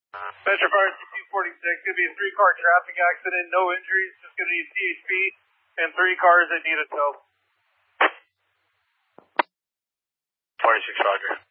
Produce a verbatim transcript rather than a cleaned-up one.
Metro Fire two forty-six, going to be a three-car traffic accident, no injuries, just going to need C H P and three cars that need a tow. forty-six, Roger.